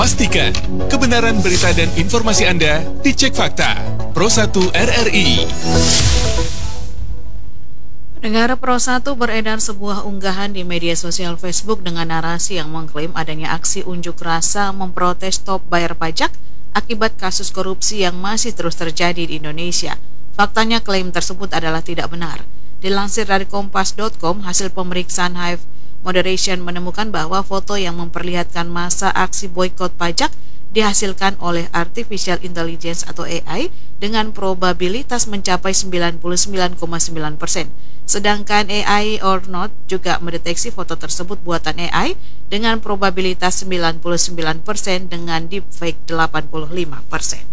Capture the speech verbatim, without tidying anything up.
Pastikan kebenaran berita dan informasi Anda dicek fakta. Pro satu R R I. Pendengar Pro satu, beredar sebuah unggahan di media sosial Facebook dengan narasi yang mengklaim adanya aksi unjuk rasa memprotes stop bayar pajak akibat kasus korupsi yang masih terus terjadi di Indonesia. Faktanya klaim tersebut adalah tidak benar. Dilansir dari kompas dot com, hasil pemeriksaan Hive Moderation menemukan bahwa foto yang memperlihatkan masa aksi boikot pajak dihasilkan oleh Artificial Intelligence atau A I dengan probabilitas mencapai sembilan puluh sembilan koma sembilan persen. Sedangkan A I or not juga mendeteksi foto tersebut buatan A I dengan probabilitas sembilan puluh sembilan persen dengan deepfake delapan puluh lima persen.